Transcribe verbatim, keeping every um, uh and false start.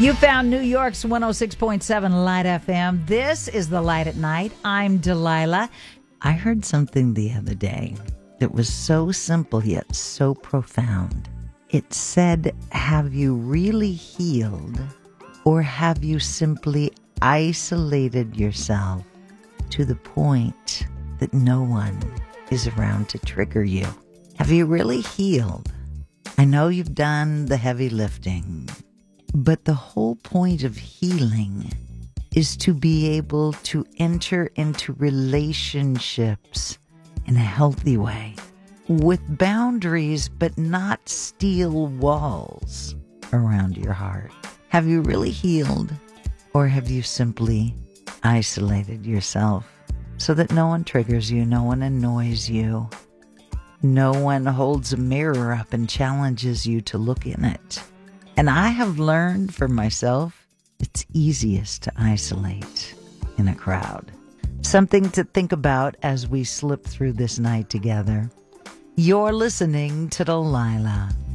You found New York's one oh six point seven Light F M. This is The Light at Night. I'm Delilah. I heard something the other day that was so simple yet so profound. It said, have you really healed, or have you simply isolated yourself to the point that no one is around to trigger you? Have you really healed? I know you've done the heavy lifting, but the whole point of healing is to be able to enter into relationships in a healthy way, with boundaries but not steel walls around your heart. Have you really healed, or have you simply isolated yourself so that no one triggers you, no one annoys you, no one holds a mirror up and challenges you to look in it? And I have learned for myself, it's easiest to isolate in a crowd. Something to think about as we slip through this night together. You're listening to Delilah.